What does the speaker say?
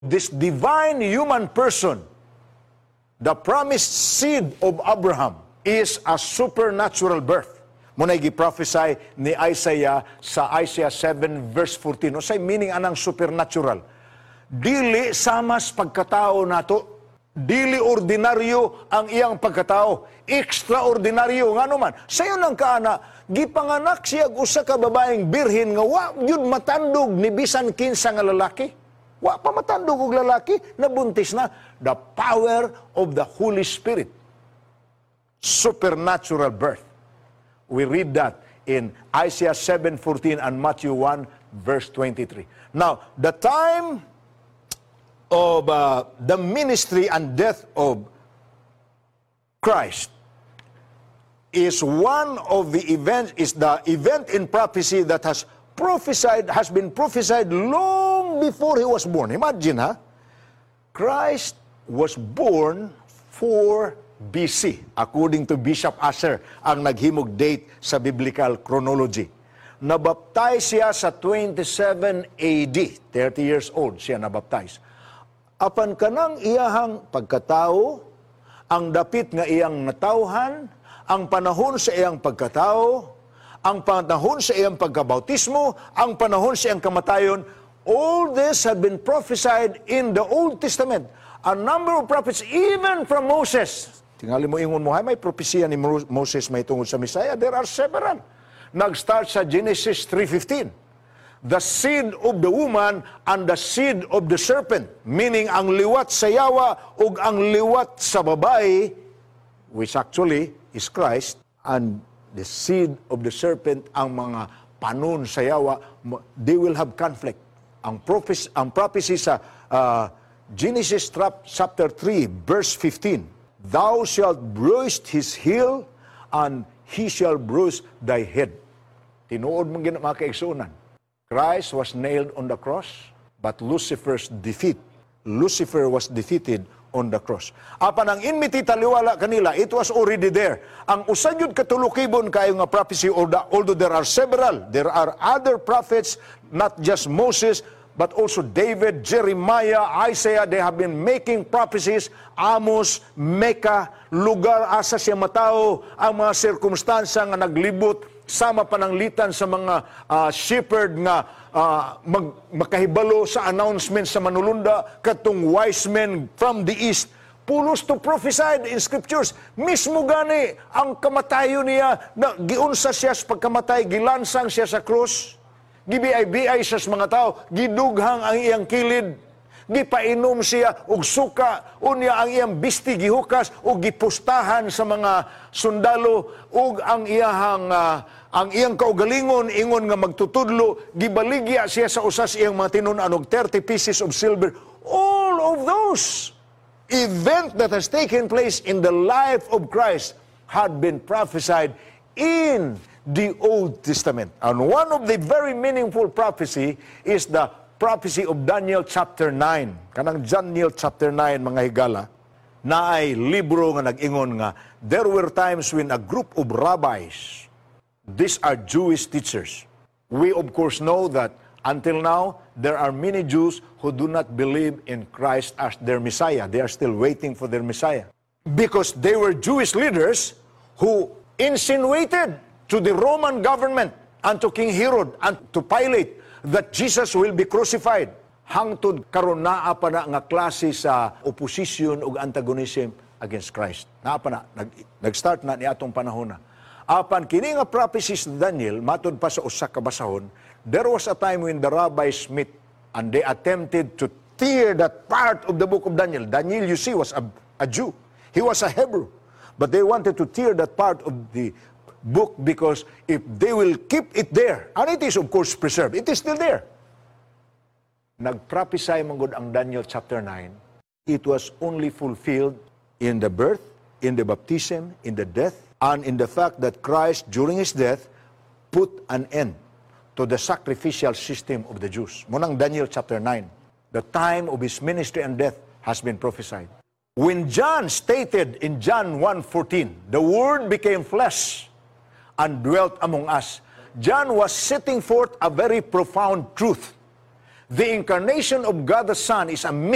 This divine human person, the promised seed of Abraham, is a supernatural birth. Muna gi-prophesy ni Isaiah sa Isaiah 7 verse 14. O say meaning anang supernatural. Dili samas pagkatao nato. Dili ordinaryo ang iyang pagkatao. Extraordinaryo nga naman. Sayo nang kaana, gipanganak siya usa ka babaeng birhen nga wa yun matandog ni bisan kinsa nga lalaki. Wa pa matandog og lalaki, nabuntis na. The power of the Holy Spirit. Supernatural birth. We read that in Isaiah 7:14 and Matthew 1 verse 23. Now, the time of the ministry and death of Christ is one of the events, is the event in prophecy that has been prophesied long before he was born. Imagine, Christ was born 4 BC, according to Bishop Asher, ang naghimog date sa biblical chronology. Nabaptize siya sa 27 AD, 30 years old siya nabaptize. Apan kanang iyahang pagkatao, ang dapit nga iyang natawhan, ang panahon sa iyang pagkatao, ang panahon sa iyang pagkabautismo, ang panahon sa iyang kamatayon, all this had been prophesied in the Old Testament. A number of prophets, even from Moses. Tingali mo ingon mo, may propesya ni Moses may tungod sa Messiah. There are several. Nag-start sa Genesis 3:15. The seed of the woman and the seed of the serpent. Meaning, ang liwat sa yawa ug ang liwat sa babae, which actually is Christ, and the seed of the serpent, ang mga panon sa yawa, they will have conflict. Ang prophecy sa Genesis chapter 3, verse 15, Thou shalt bruise his heel, and he shall bruise thy head. Tinuod mong mga kaigsunan. Christ was nailed on the cross, but Lucifer was defeated on the cross. Apan ang enmity taliwala kanila, it was already there. Ang usan yun katulukibon kayo nga prophecy, although there are several, there are other prophets, not just Moses, but also David, Jeremiah, Isaiah, they have been making prophecies. Amos, Mecca, lugar asa siya matao, ang mga sirkumstansya nga naglibot, sama pananglitan sa mga shepherd nga makahibalo sa announcement sa manulunda, katong wise men from the east, pulos to prophesied in scriptures. Mismo gani ang kamatayo niya, na giunsa siya sa pagkamatay, gilansang siya sa krus, gibiay-biay siya sa mga tao, gidughang ang iyang kilid, gipainom siya og suka, unya ang iyang bisti gihukas ug gipustahan sa mga sundalo, ug ang iyang kaugalingon ingon nga magtutudlo, gibaligya siya sa usas iyang mga tinun-an og 30 pieces of silver. All of those event that has taken place in the life of Christ had been prophesied in the Old Testament. And one of the very meaningful prophecy is the prophecy of Daniel chapter 9. Kanang Daniel chapter 9, mga higala, na ay libro nga nag-ingon nga, there were times when a group of rabbis, these are Jewish teachers. We of course know that until now, there are many Jews who do not believe in Christ as their Messiah. They are still waiting for their Messiah. Because they were Jewish leaders who insinuated to the Roman government and to King Herod and to Pilate that Jesus will be crucified. Hangtod karon naa pa na nga klase sa opposition ug antagonism against Christ. Naa pa na, nag-start na ni atong panahon na. Apan kini nga prophecies ni Daniel, matud pa sa usa ka basahon, there was a time when the rabbis met and they attempted to tear that part of the book of Daniel. Daniel, you see, was a Jew. He was a Hebrew. But they wanted to tear that part of the book because if they will keep it there, and it is of course preserved, it is still there. Nagprophesy manggod ang Daniel chapter 9. It was only fulfilled in the birth, in the baptism, in the death, and in the fact that Christ, during his death, put an end to the sacrificial system of the Jews. Munang Daniel chapter 9. The time of his ministry and death has been prophesied. When John stated in John 1:14, the Word became flesh and dwelt among us, John was setting forth a very profound truth. The incarnation of God the Son is a